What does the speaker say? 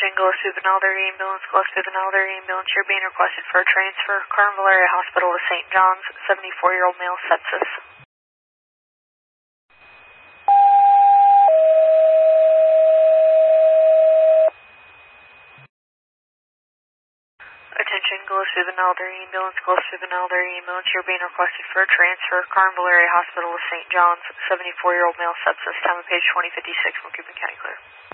Attention, Gillespie Benalder Ambulance, Gillespie Benalder Ambulance. You're being requested for a transfer. Carmel Area Hospital to St. John's, 74-year-old male sepsis. Attention, Gillespie Benalder Ambulance, Gillespie Benalder Ambulance. You're being requested for a transfer. Carmel Area Hospital to St. John's, 74-year-old male sepsis. Time of page 2056, Waukegan County Clear.